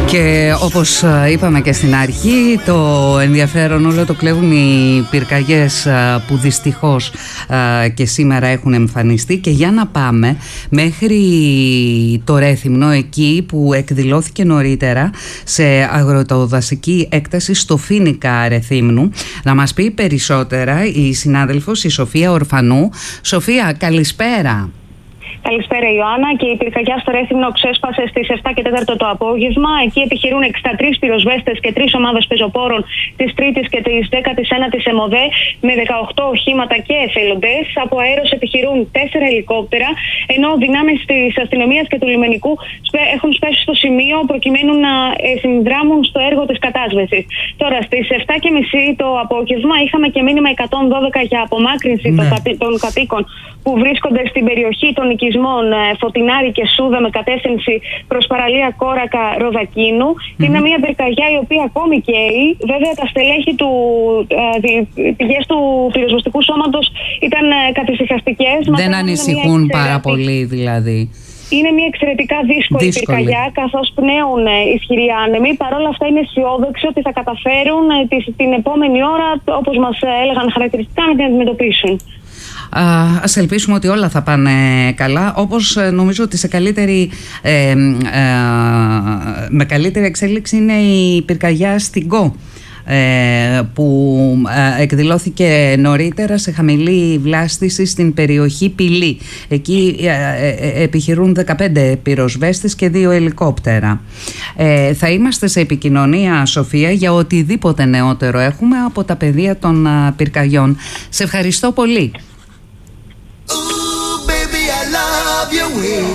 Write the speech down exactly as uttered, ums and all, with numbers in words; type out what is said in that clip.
Και όπως είπαμε και στην αρχή, το ενδιαφέρον όλο το κλέβουν οι πυρκαγιές που δυστυχώς και σήμερα έχουν εμφανιστεί. Και για να πάμε μέχρι το Ρέθυμνο, εκεί που εκδηλώθηκε νωρίτερα σε αγροτοδασική έκταση στο Φοίνικα Ρεθύμνου, να μας πει περισσότερα η συνάδελφος η Σοφία Ορφανού. Σοφία, καλησπέρα. Καλησπέρα, Ιωάννα. Και η πυρκαγιά στο Ρέθυμνο ξέσπασε στις επτά και τέσσερα το απόγευμα. Εκεί επιχειρούν εξήντα τρεις πυροσβέστες και τρεις ομάδες πεζοπόρων της τρίτης και της δέκατης ένατης ΕΜΟΔΕ με δεκαοκτώ οχήματα και εθελοντές. Από αέρος επιχειρούν τέσσερα ελικόπτερα, ενώ δυνάμεις της αστυνομίας και του λιμενικού έχουν σπέσει στο σημείο προκειμένου να συνδράμουν στο έργο της κατάσβεσης. Τώρα, στις επτά και μισή το απόγευμα είχαμε και μήνυμα εκατόν δώδεκα για απομάκρυνση ναι. των κατοίκων που βρίσκονται στην περιοχή των οικισμών Φωτεινάρη και Σούδα με κατεύθυνση προς παραλία Κόρακα Ροδακίνου. Mm-hmm. Είναι μια πυρκαγιά η οποία ακόμη καίει. Βέβαια, τα στελέχη του, οι πηγές του πυροσβεστικού σώματος ήταν καθησυχαστικές. Δεν ανησυχούν πάρα πολύ δηλαδή. Είναι μια εξαιρετικά δύσκολη, δύσκολη. πυρκαγιά, καθώς πνέουν ισχυροί άνεμοι. Παρ' όλα αυτά είναι αισιόδοξοι ότι θα καταφέρουν την επόμενη ώρα, όπως μας έλεγαν χαρακτηριστικά, να την αντιμετωπίσουν. Ας ελπίσουμε ότι όλα θα πάνε καλά, όπως νομίζω ότι σε καλύτερη, ε, ε, με καλύτερη εξέλιξη είναι η πυρκαγιά στην Γκο, ε, που ε, εκδηλώθηκε νωρίτερα σε χαμηλή βλάστηση στην περιοχή Πυλή. Εκεί ε, ε, επιχειρούν δεκαπέντε πυροσβέστες και δύο ελικόπτερα. Ε, θα είμαστε σε επικοινωνία, Σοφία, για οτιδήποτε νεότερο έχουμε από τα πεδία των ε, πυρκαγιών. Σε ευχαριστώ πολύ. Ooh, baby, I love your way.